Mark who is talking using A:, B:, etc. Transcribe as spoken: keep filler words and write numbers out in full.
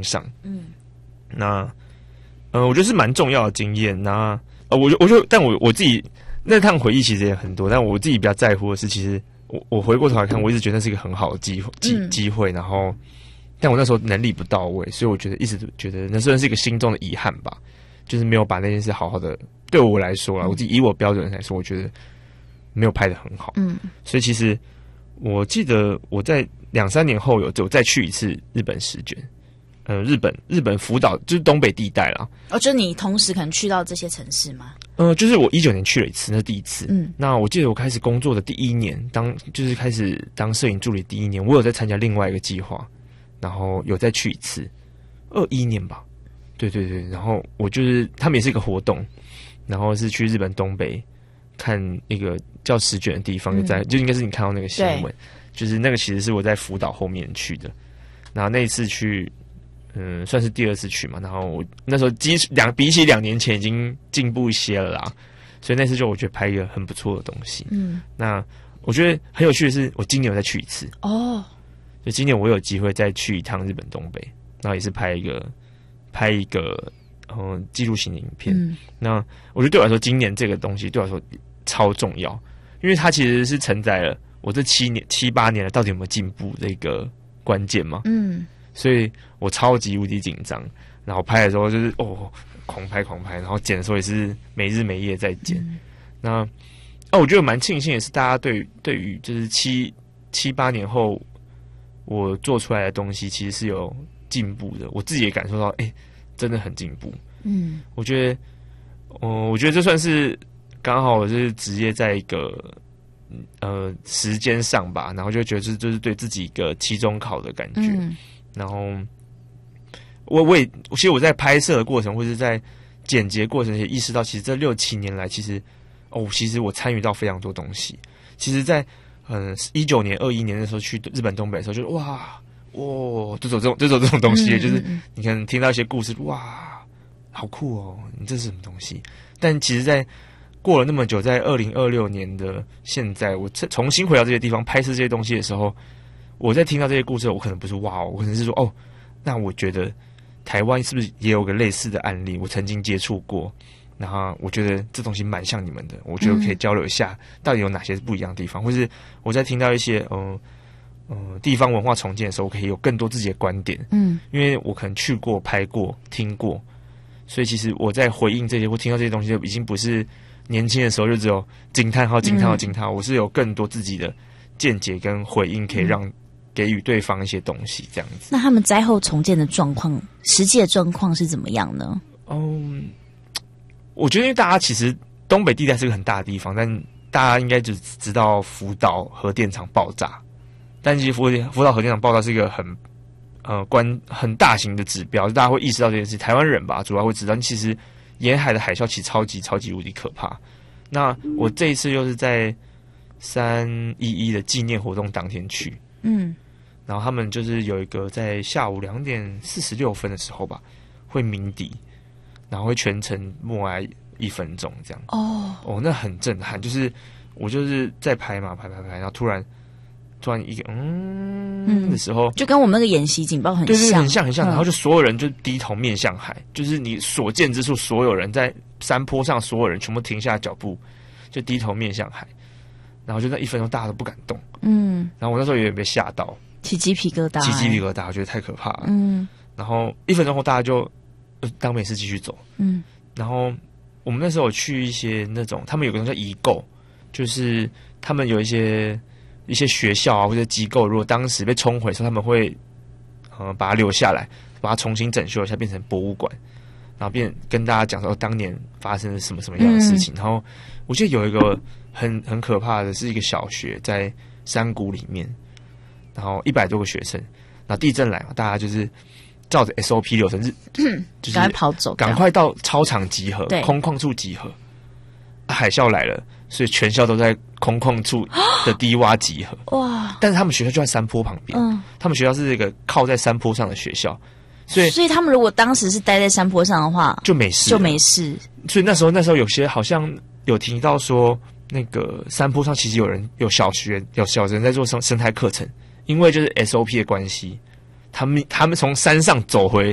A: 上。嗯，那呃，我觉得是蛮重要的经验。那呃，我就我就，但我我自己那趟回忆其实也很多，但我自己比较在乎的是，其实我我回过头来看，我一直觉得那是一个很好的机会机机会，然后，但我那时候能力不到位，所以我觉得一直觉得那算是一个心中的遗憾吧，就是没有把那件事好好的。对我来说啦，我自己以我标准来说，我觉得没有拍得很好。嗯，所以其实我记得我在两三年后有有再去一次日本十卷，呃，日本日本福岛就是东北地带啦。
B: 哦，就是你同时可能去到这些城市吗？
A: 呃，就是我一九年去了一次，那是第一次。嗯，那我记得我开始工作的第一年，当就是开始当摄影助理第一年，我有在参加另外一个计划，然后有再去一次，二一年吧。对对对，然后我就是他们也是一个活动。然后是去日本东北看一个叫石卷的地方，就在、嗯、就应该是你看到那个新闻，就是那个其实是我在福岛后面去的。然后那一次去，嗯，算是第二次去嘛。然后我那时候基两比起两年前已经进步一些了啦，所以那次就我觉得拍一个很不错的东西。嗯，那我觉得很有趣的是，我今年有再去一次哦，就今年我有机会再去一趟日本东北，然后也是拍一个拍一个。嗯，记录型的影片。嗯，那我觉得对我来说，今年这个东西对我来说超重要，因为它其实是承载了我这七年、七八年了到底有没有进步的一个关键嘛。嗯，所以我超级无敌紧张，然后拍的时候就是哦，狂拍狂拍，然后剪的时候也是没日没夜在剪。嗯、那哦，我觉得蛮庆幸的是，大家对对于就是七七八年后我做出来的东西，其实是有进步的，我自己也感受到，哎、欸。真的很进步，嗯，我觉得，哦、呃，我觉得这算是刚好就是职业在一个呃时间上吧，然后就觉得这就是对自己一个期中考的感觉，嗯、然后我我也其实我在拍摄的过程或者在剪辑过程也意识到，其实这六七年来，其实哦，其实我参与到非常多东西。其实在，在嗯一九年、二一年的时候去日本东北的时候，就是哇。哇，这种这种这种这种东西，嗯、就是你可能听到一些故事，哇，好酷哦！你这是什么东西？但其实，在过了那么久，在二零二六年的现在，我重新回到这些地方拍摄这些东西的时候，我在听到这些故事，我可能不是哇，我可能是说哦，那我觉得台湾是不是也有个类似的案例？我曾经接触过，然后我觉得这东西蛮像你们的，我觉得可以交流一下，到底有哪些不一样的地方，或是我在听到一些嗯。呃呃，地方文化重建的时候，我可以有更多自己的观点。嗯，因为我可能去过、拍过、听过，所以其实我在回应这些或听到这些东西，就已经不是年轻的时候就只有惊叹号、惊叹号、惊叹号。我是有更多自己的见解跟回应，可以让给予对方一些东西，这样子。
B: 那他们灾后重建的状况，实际的状况是怎么样呢？
A: 嗯，我觉得因为大家其实东北地带是个很大的地方，但大家应该只知道福岛核电厂爆炸。但其实福福岛核电厂爆炸是一个很呃关很大型的指标，大家会意识到这件事。台湾人吧，主要会知道，其实沿海的海啸其实超级超级无敌可怕。那我这一次又是在三一一的纪念活动当天去，嗯，然后他们就是有一个在下午两点四十六分的时候吧，会鸣笛，然后会全程默哀一分钟这样。哦哦，那很震撼，就是我就是在拍嘛，拍拍拍，然后突然。突然一个嗯的时候，
B: 就跟我们那个演习警报很像，
A: 对对，很像很像。嗯、然后就所有人就低头面向海，就是你所见之处，所有人在山坡上，所有人全部停下脚步，就低头面向海。然后就那一分钟，大家都不敢动。嗯。然后我那时候有点被吓到，
B: 起鸡皮疙瘩，
A: 起鸡皮疙瘩，我觉得太可怕了。嗯。然后一分钟后，大家就当没事继续走。嗯。然后我们那时候有去一些那种，他们有个东西叫遗构，就是他们有一些。一些学校啊或者机构，如果当时被冲毁的时候，他们会呃把它留下来，把它重新整修一下，变成博物馆，然后变跟大家讲说、哦、当年发生了什么什么样的事情。嗯、然后我记得有一个很很可怕的是一个小学在山谷里面，然后一百多个学生，然后地震来嘛，大家就是照着 S O P 流程，嗯、就是
B: 赶快跑走，
A: 赶快到操场集合，空旷处集合。海啸来了，所以全校都在空旷处的低洼集合。哇！但是他们学校就在山坡旁边，嗯，他们学校是一个靠在山坡上的学校，所以
B: 所以他们如果当时是待在山坡上的话，
A: 就没事，
B: 就没事。
A: 所以那时候那时候有些好像有提到说，那个山坡上其实有人有小学有小人在做生生态课程，因为就是 S O P 的关系，他们他们从山上走回